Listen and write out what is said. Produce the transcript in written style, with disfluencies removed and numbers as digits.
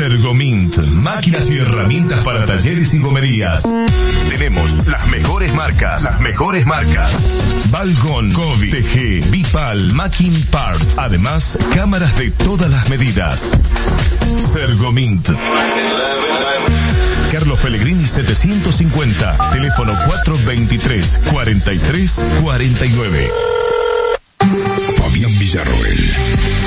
Sergomint, máquinas y herramientas para talleres y gomerías. Tenemos las mejores marcas. Balgon, Kobe, TG, Bipal, Macking Parts. Además, cámaras de todas las medidas. Sergomint. Carlos Pellegrini 750. Teléfono 423-4349. Fabián Villarroel,